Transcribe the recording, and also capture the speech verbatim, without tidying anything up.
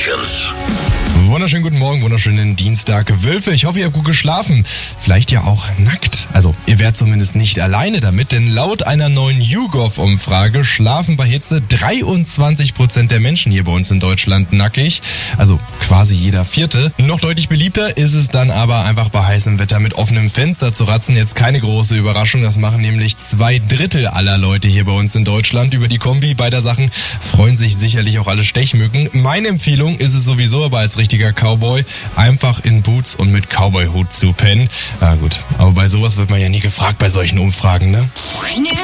Sessions. Wunderschönen guten Morgen, wunderschönen Dienstag. Wölfe, ich hoffe, ihr habt gut geschlafen. Vielleicht ja auch nackt. Also, ihr werdet zumindest nicht alleine damit, denn laut einer neuen YouGov-Umfrage schlafen bei Hitze dreiundzwanzig Prozent der Menschen hier bei uns in Deutschland nackig. Also quasi jeder Vierte. Noch deutlich beliebter ist es dann aber einfach bei heißem Wetter mit offenem Fenster zu ratzen. Jetzt keine große Überraschung, das machen nämlich zwei Drittel aller Leute hier bei uns in Deutschland. Über die Kombi beider Sachen freuen sich sicherlich auch alle Stechmücken. Meine Empfehlung ist es sowieso aber als richtiger Cowboy, einfach in Boots und mit Cowboy-Hut zu pennen. Ah gut, aber bei sowas wird man ja nie gefragt bei solchen Umfragen, ne?